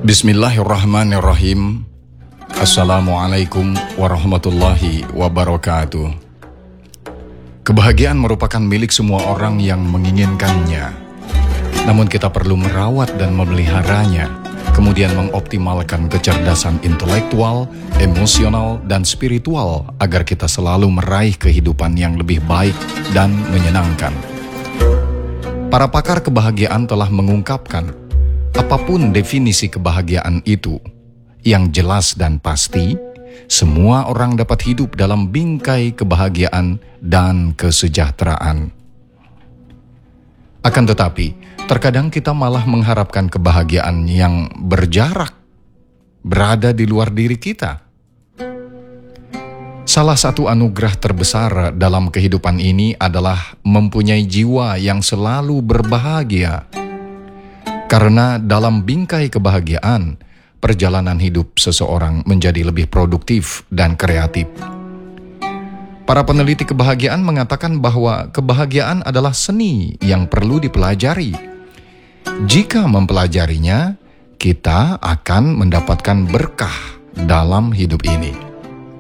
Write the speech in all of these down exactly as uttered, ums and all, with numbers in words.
Bismillahirrahmanirrahim. Assalamualaikum warahmatullahi wabarakatuh. Kebahagiaan merupakan milik semua orang yang menginginkannya. Namun kita perlu merawat dan memeliharanya, kemudian mengoptimalkan kecerdasan intelektual, emosional, dan spiritual agar kita selalu meraih kehidupan yang lebih baik dan menyenangkan. Para pakar kebahagiaan telah mengungkapkan, apapun definisi kebahagiaan itu, yang jelas dan pasti, semua orang dapat hidup dalam bingkai kebahagiaan dan kesejahteraan. Akan tetapi, terkadang kita malah mengharapkan kebahagiaan yang berjarak, berada di luar diri kita. Salah satu anugerah terbesar dalam kehidupan ini adalah mempunyai jiwa yang selalu berbahagia. Karena dalam bingkai kebahagiaan, perjalanan hidup seseorang menjadi lebih produktif dan kreatif. Para peneliti kebahagiaan mengatakan bahwa kebahagiaan adalah seni yang perlu dipelajari. Jika mempelajarinya, kita akan mendapatkan berkah dalam hidup ini.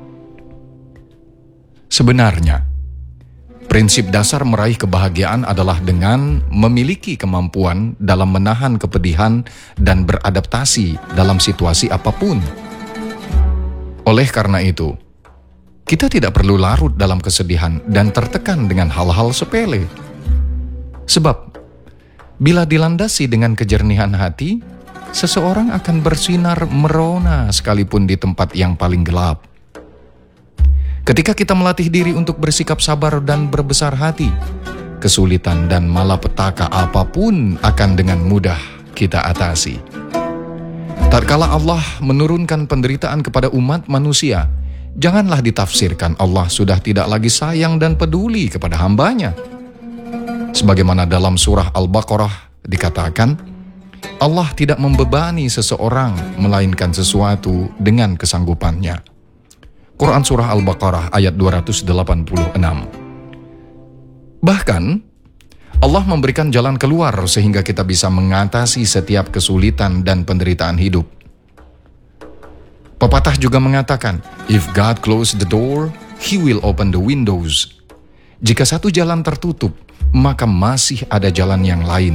Sebenarnya, prinsip dasar meraih kebahagiaan adalah dengan memiliki kemampuan dalam menahan kepedihan dan beradaptasi dalam situasi apapun. Oleh karena itu, kita tidak perlu larut dalam kesedihan dan tertekan dengan hal-hal sepele. Sebab, bila dilandasi dengan kejernihan hati, seseorang akan bersinar merona sekalipun di tempat yang paling gelap. Ketika kita melatih diri untuk bersikap sabar dan berbesar hati, kesulitan dan malapetaka apapun akan dengan mudah kita atasi. Tatkala Allah menurunkan penderitaan kepada umat manusia, janganlah ditafsirkan Allah sudah tidak lagi sayang dan peduli kepada hambanya. Sebagaimana dalam surah Al-Baqarah dikatakan, Allah tidak membebani seseorang melainkan sesuatu dengan kesanggupannya. Quran Surah Al-Baqarah ayat dua ratus delapan puluh enam. Bahkan, Allah memberikan jalan keluar sehingga kita bisa mengatasi setiap kesulitan dan penderitaan hidup. Pepatah juga mengatakan, if God close the door, He will open the windows. Jika satu jalan tertutup, maka masih ada jalan yang lain.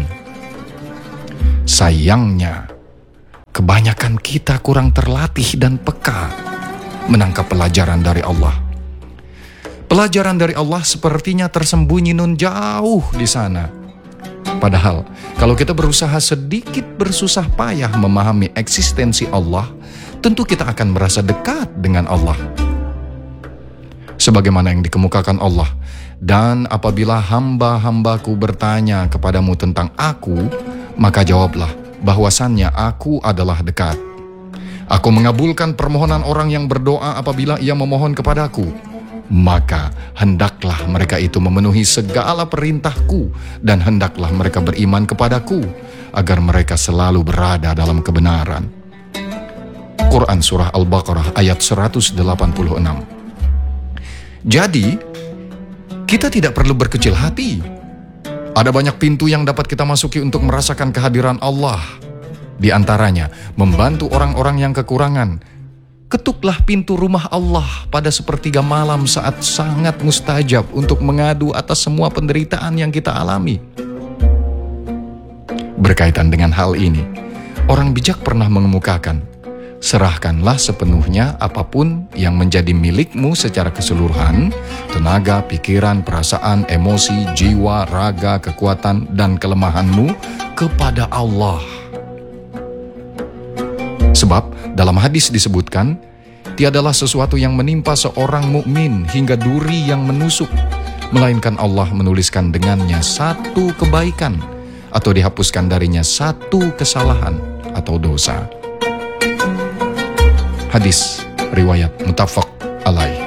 Sayangnya, kebanyakan kita kurang terlatih dan peka menangkap pelajaran dari Allah. Pelajaran dari Allah sepertinya tersembunyi nun jauh di sana. Padahal, kalau kita berusaha sedikit bersusah payah memahami eksistensi Allah, tentu kita akan merasa dekat dengan Allah. Sebagaimana yang dikemukakan Allah, dan apabila hamba-hambaku bertanya kepadamu tentang aku, maka jawablah bahwasannya aku adalah dekat. Aku mengabulkan permohonan orang yang berdoa apabila ia memohon kepadaku. Maka hendaklah mereka itu memenuhi segala perintahku dan hendaklah mereka beriman kepadaku agar mereka selalu berada dalam kebenaran. Quran Surah Al-Baqarah ayat seratus delapan puluh enam. Jadi, kita tidak perlu berkecil hati. Ada banyak pintu yang dapat kita masuki untuk merasakan kehadiran Allah. Di antaranya, membantu orang-orang yang kekurangan. Ketuklah pintu rumah Allah pada sepertiga malam saat sangat mustajab untuk mengadu atas semua penderitaan yang kita alami. Berkaitan dengan hal ini, orang bijak pernah mengemukakan, serahkanlah sepenuhnya apapun yang menjadi milikmu secara keseluruhan, tenaga, pikiran, perasaan, emosi, jiwa, raga, kekuatan, dan kelemahanmu kepada Allah. Sebab dalam hadis disebutkan, tiadalah sesuatu yang menimpa seorang mukmin hingga duri yang menusuk, melainkan Allah menuliskan dengannya satu kebaikan atau dihapuskan darinya satu kesalahan atau dosa. Hadis riwayat muttafaq alaih.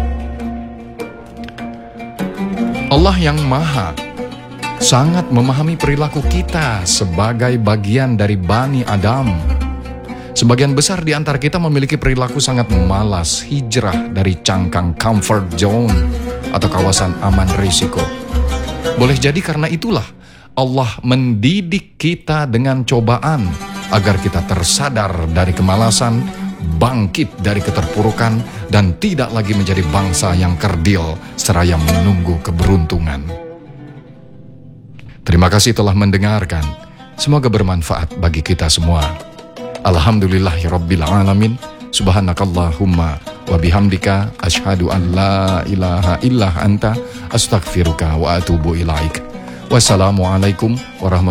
Allah yang Maha sangat memahami perilaku kita sebagai bagian dari Bani Adam. Sebagian besar di antara kita memiliki perilaku sangat malas hijrah dari cangkang comfort zone atau kawasan aman risiko. Boleh jadi karena itulah Allah mendidik kita dengan cobaan agar kita tersadar dari kemalasan, bangkit dari keterpurukan, dan tidak lagi menjadi bangsa yang kerdil seraya menunggu keberuntungan. Terima kasih telah mendengarkan. Semoga bermanfaat bagi kita semua. Alhamdulillahirabbil alamin. Subhanakallahumma wa bihamdika asyhadu an la ilaha illa anta astaghfiruka wa atubu ilaik. Wassalamualaikum warahmatullahi